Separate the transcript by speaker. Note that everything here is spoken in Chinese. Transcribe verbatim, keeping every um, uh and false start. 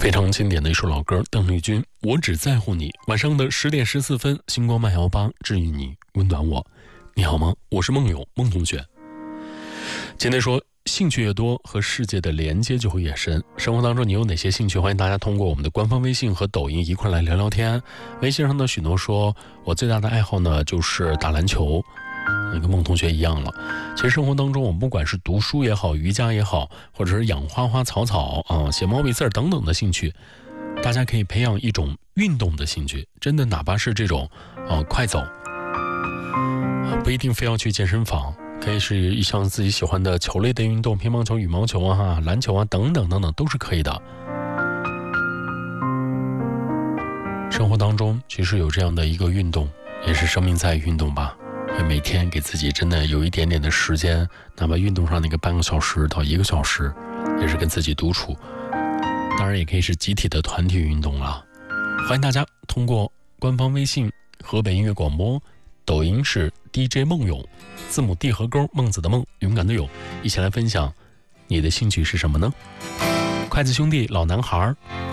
Speaker 1: 非常经典的一首老歌，邓丽君《我只在乎你》。晚上的十点十四分，星光慢摇吧，治愈你，温暖我。你好吗？我是梦友，孟同学。今天说，兴趣越多，和世界的连接就会越深。生活当中你有哪些兴趣？欢迎大家通过我们的官方微信和抖音一块来聊聊天。微信上的许诺说，我最大的爱好呢就是打篮球，跟孟同学一样了。其实生活当中，我们不管是读书也好，瑜伽也好，或者是养花花草草啊、写毛笔字等等的兴趣，大家可以培养一种运动的兴趣。真的，哪怕是这种啊快走，不一定非要去健身房，可以是一项自己喜欢的球类的运动，乒乓球、羽毛球啊、篮球啊等等等等都是可以的。生活当中其实有这样的一个运动，也是生命在于运动吧。每天给自己真的有一点点的时间，哪怕运动上那个半个小时到一个小时，也是跟自己独处。当然也可以是集体的团体运动了。欢迎大家通过官方微信河北音乐广播，抖音是 D J 梦勇，字母 D 和勾，孟子的孟，勇敢的勇，一起来分享你的兴趣是什么呢？筷子兄弟老男孩